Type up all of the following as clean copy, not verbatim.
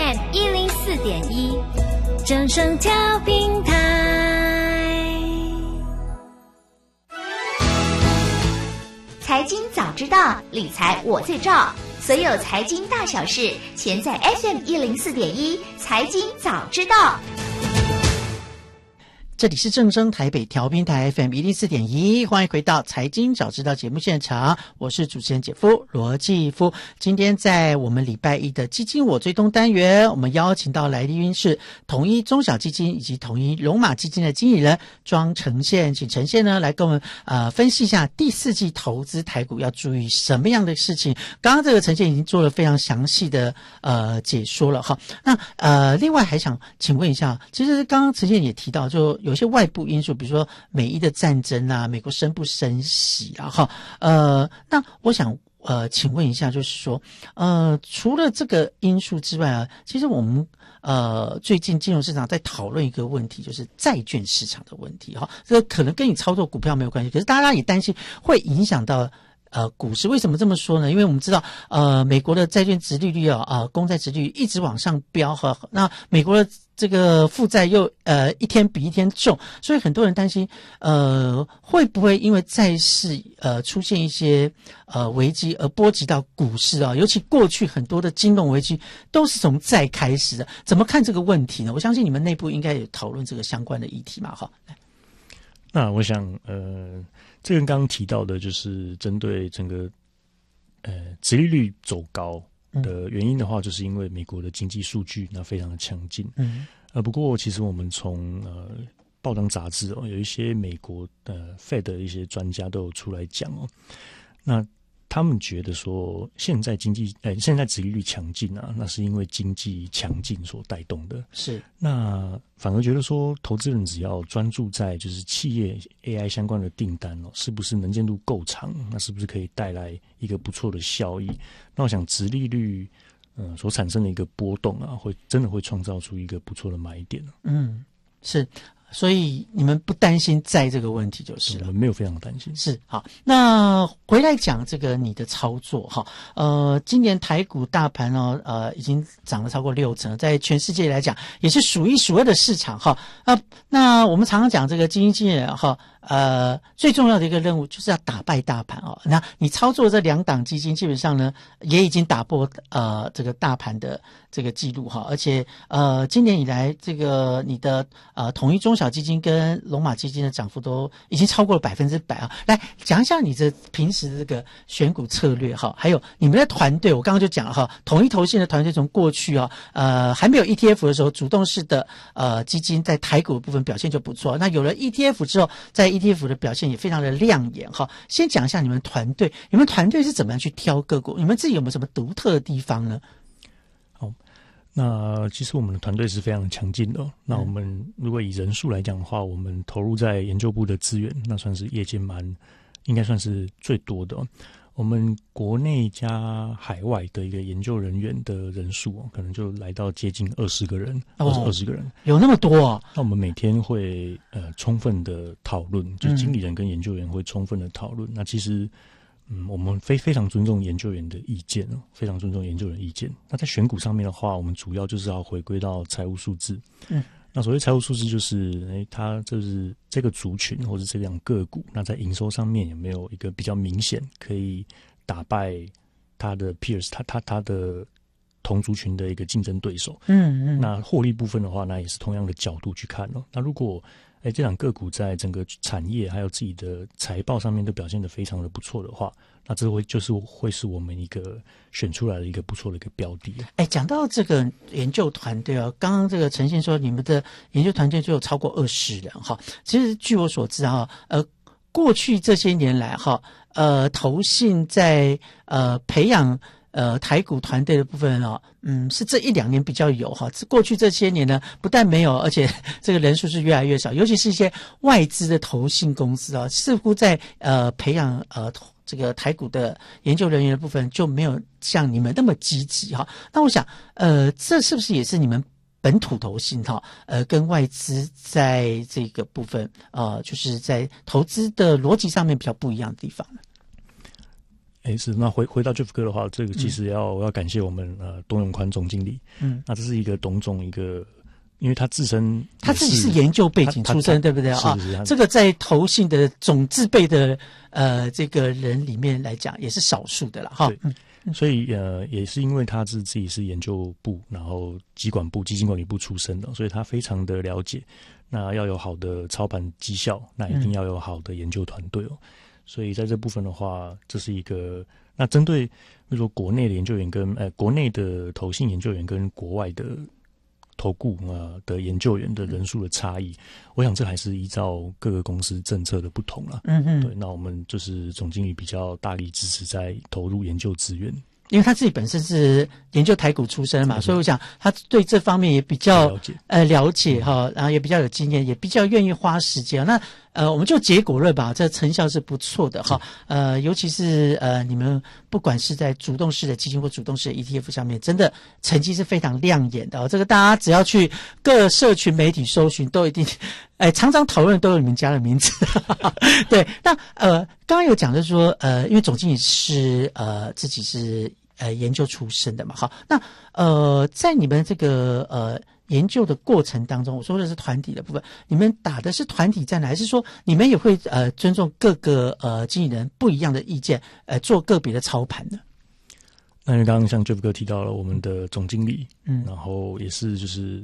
FM 104.1，正声调频台。 财经早知道，理财我最照。所有财经大小事，全在 FM 104.1财经早知道。 这里是正声台北调频台 FM 104.1，欢迎回到财经早知道节目现场，我是主持人姐夫罗继夫。今天在我们礼拜一的基金我追踪单元，我们邀请到来宾是统一中小基金以及统一龙马基金的经理人庄承宪，请承宪呢来跟我们分析一下第四季投资台股要注意什么样的事情。刚刚这个承宪已经做了非常详细的解说了哈。那另外还想请问一下，其实刚刚承宪也提到，就有一些外部因素，比如说美伊的战争啊，美国升不升息啊，哈，那我想请问一下，就是说，除了这个因素之外啊，其实我们最近金融市场在讨论一个问题，就是债券市场的问题哈，这可能跟你操作股票没有关系，可是大家也担心会影响到股市。为什么这么说呢？因为我们知道美国的债券殖利率公债殖利率一直往上飙哈，那美国的这个负债又一天比一天重，所以很多人担心会不会因为债市出现一些危机而波及到股市啊？尤其过去很多的金融危机都是从债开始的，怎么看这个问题呢？我相信你们内部应该有讨论这个相关的议题嘛，哈。 那我想这个刚刚提到的就是针对整个殖利率走高的原因的话，就是因为美国的经济数据那非常的强劲。不过其实我们从报章杂志有一些美国Fed 的一些专家都有出来讲那他们觉得说现在现在殖利率强劲啊，那是因为经济强劲所带动的。是，那反而觉得说投资人只要专注在就是企业 AI 相关的订单是不是能见度够长，那是不是可以带来一个不错的效益？那我想殖利率所产生的一个波动啊，真的会创造出一个不错的买点。 是。所以你们不担心债这个问题就是了， 我们没有非常担心。 是，好，那回来讲这个你的操作哈，今年台股大盘已经涨了超过60%，在全世界来讲也是数一数二的市场哈。那我们常常讲这个基金经理人哈，最重要的一个任务就是要打败大盘哦。那你操作这2档基金，基本上呢也已经打破这个大盘的这个记录哈，而且今年以来这个你的统一中小基金跟龙马基金的涨幅都已经超过了100%啊！来讲一下你这平时的这个选股策略哈，还有你们的团队，我刚刚就讲了哈，统一投信的团队从过去还没有 ETF 的时候，主动式的基金在台股的部分表现就不错，那有了 ETF 之后，在 ETF 的表现也非常的亮眼哈。先讲一下你们团队是怎么样去挑个股，你们自己有没有什么独特的地方呢？ 那其实我们的团队是非常强劲的那我们如果以人数来讲的话，我们投入在研究部的资源，那算是业界应该算是最多的我们国内加海外的一个研究人员的人数可能就来到接近20个人，或者20个人， 有那么多啊？ 那我们每天会充分的讨论，就经理人跟研究员会充分的讨论。那其实我们非常尊重研究员的意见非常尊重研究员意见。那在选股上面的话，我们主要就是要回归到财务数字。那所谓财务数字就是它就是这个族群或者这样个股，那在营收上面有没有一个比较明显可以打败它的 peers， 它的同族群的一个竞争对手。那获利部分的话，那也是同样的角度去看那如果这档个股在整个产业还有自己的财报上面都表现得非常的不错的话，那这会是我们一个选出来的一个不错的一个标的。 讲到这个研究团队刚刚这个呈现说你们的研究团队就有超过20人哈。其实据我所知过去这些年来投信在培养台股团队的部分是这1-2年比较有过去这些年呢，不但没有，而且这个人数是越来越少，尤其是一些外资的投信公司似乎在培养这个台股的研究人员的部分就没有像你们那么积极那我想这是不是也是你们本土投信跟外资在这个部分就是在投资的逻辑上面比较不一样的地方呢？ 是。那回到 Jeff 哥的话，这个其实我要感谢我们董永宽总经理。那这是一个董总一个，因为他自己是研究背景出身，对不对啊？ 这个在投信的总字辈的这个人里面来讲，也是少数的了哈。 所以也是因为他自己是研究部，然后基金管理部出身的，所以他非常的了解。那要有好的操盘绩效，那一定要有好的研究团队哦。所以在这部分的话，这是一个那针对比如说国内的研究员跟国内的投信研究员跟国外的投顾的研究员的人数的差异，我想这还是依照各个公司政策的不同啦。对，那我们就是总经理比较大力支持在投入研究资源。 因为他自己本身是研究台股出身嘛，所以我想他对这方面也比较了解哈，然后也比较有经验，也比较愿意花时间。那我们就结果论吧，这成效是不错的哈。尤其是你们不管是在主动式的基金或主动式的 ETF 上面，真的成绩是非常亮眼的。这个大家只要去各社群媒体搜寻，都一定常常讨论都有你们家的名字。对，那刚刚有讲的说因为总经理是自己是研究出身的嘛，好，那在你们这个研究的过程当中，我说的是团体的部分，你们打的是团体战，还是说你们也会尊重各个经理人不一样的意见，做个别的操盘呢？ 那因为刚刚像 Jeff 哥提到了我们的总经理，然后也是就是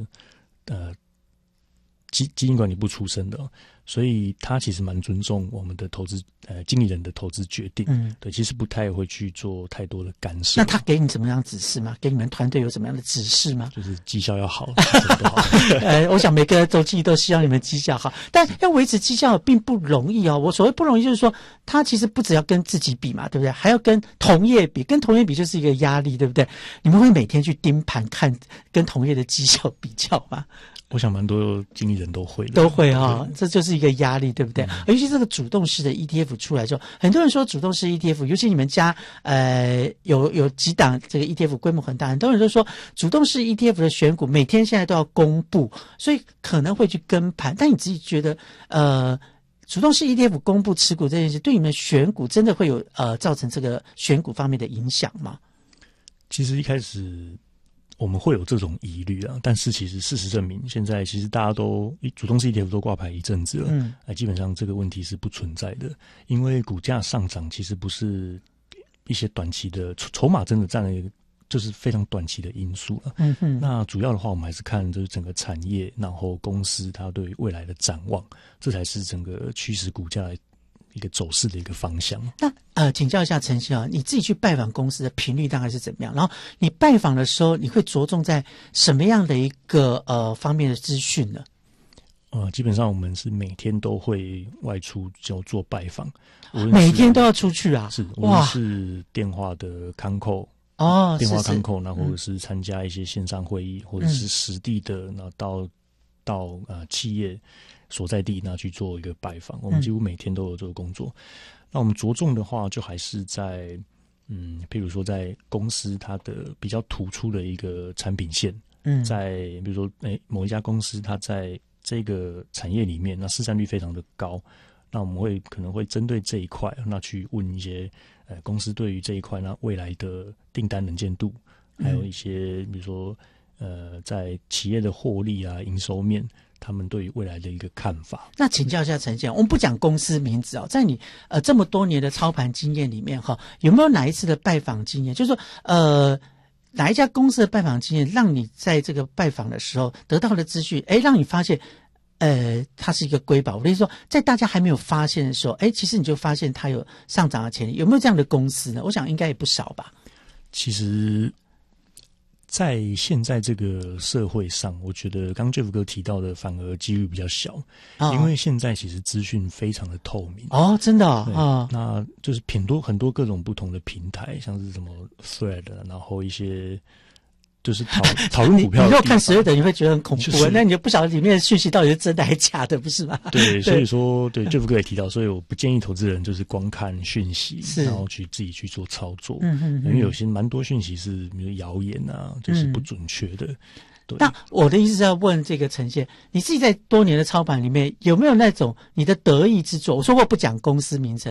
基金管理部出身的，所以他其实蛮尊重我们的投资经理人的投资决定。对，其实不太会去做太多的干涉。 那他给你怎么样指示吗？给你们团队有什么样的指示吗？ 就是绩效要好，不好。 我想每个总经理都希望你们绩效好，但要维持绩效并不容易哦。我所谓不容易，就是说他其实不只要跟自己比嘛，对不对？还要跟同业比，跟同业比就是一个压力，对不对？你们会每天去盯盘看跟同业的绩效比较吗？ 我想蛮多经理人都会这就是一个压力，对不对？尤其这个主动式的 ETF 出来之后，很多人说主动式 ETF， 尤其你们家有几档这个 ETF 规模很大，很多人都说主动式 ETF 的选股每天现在都要公布，所以可能会去跟盘。但你自己觉得主动式 ETF 公布持股这件事，对你们选股真的会有造成这个选股方面的影响吗？ 其实一开始我们会有这种疑虑啊，但是其实事实证明，现在其实大家都主动式 ETF 都挂牌一阵子了，基本上这个问题是不存在的，因为股价上涨其实不是一些短期的筹码，真的占了一个就是非常短期的因素了。那主要的话，我们还是看就是整个产业，然后公司它对于未来的展望，这才是整个驱使股价一个走势的一个方向。 那请教一下陈昕啊，你自己去拜访公司的频率大概是怎么样？然后你拜访的时候，你会着重在什么样的一个方面的资讯呢？ 基本上我们是每天都会外出就做拜访， 每天都要出去啊？ 是，无论是电话的看扣电话看扣，那或者是参加一些线上会议，或者是实地的，那到企业所在地那去做一个拜访，我们几乎每天都有这个工作。那我们着重的话，就还是在譬如说在公司它的比较突出的一个产品线，在比如说某一家公司它在这个产业里面，那市占率非常的高，那我们可能会针对这一块，那去问一些公司对于这一块那未来的订单能见度，还有一些比如说在企业的获利啊、营收面，他们对于未来的一个看法。 那请教一下陈昕，我们不讲公司名字在你这么多年的操盘经验里面有没有哪一次的拜访经验，就是说哪一家公司的拜访经验，让你在这个拜访的时候得到的资讯，让你发现它是一个瑰宝。我的意思说，在大家还没有发现的时候，其实你就发现它有上涨的潜力。有没有这样的公司呢？我想应该也不少吧。 其实在现在这个社会上，我觉得刚 Jeff 哥提到的反而几率比较小，因为现在其实资讯非常的透明真的那就是很多各种不同的平台，像是什么 Thread， 然后一些就是讨论股票的。 你如果看Thread，你会觉得很恐怖，那你就不晓得里面的讯息到底是真的还是假的，不是吗？ 对，所以说对 Jeff 哥也提到，所以我不建议投资人就是光看讯息，然后自己去做操作，因为有些蛮多讯息是比如谣言啊，就是不准确的。 那我的意思是要问这个陈昕，你自己在多年的操盘里面有没有那种你的得意之作？我说过不讲公司名称，